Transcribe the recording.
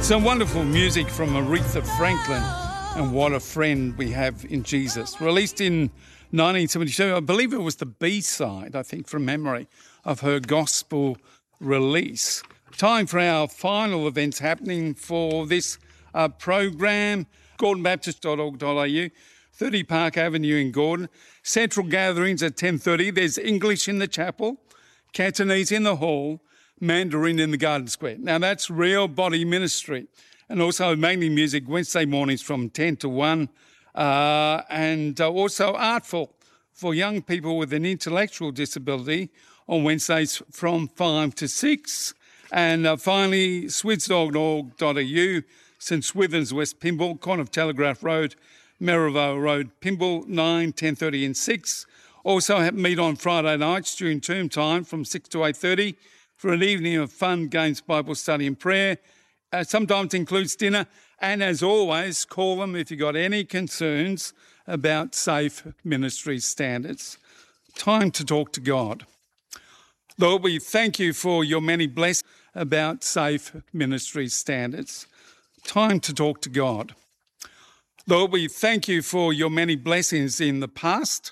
Some wonderful music from Aretha Franklin and What a Friend We Have in Jesus. Released in 1972, I believe it was the B-side, I think from memory, of her gospel release. Time for our final events happening for this program. GordonBaptist.org.au, 30 Park Avenue in Gordon. Central gatherings at 10:30. There's English in the chapel, Cantonese in the hall, Mandarin in the Garden Square. Now, that's Real Body Ministry. And also mainly music Wednesday mornings from 10 to 1. And also Artful for young people with an intellectual disability on Wednesdays from 5 to 6. And finally, swids.org.au, St Swithins, West Pymble, corner of Telegraph Road, Merivale Road, Pymble, 9, 10:30 and 6. Also meet on Friday nights during term time from 6 to 8:30. For an evening of fun, games, Bible study and prayer. Sometimes includes dinner. And as always, call them if you've got any concerns about safe ministry standards. Time to talk to God. Lord, we thank you for your many blessings about safe ministry standards. Time to talk to God. Lord, we thank you for your many blessings in the past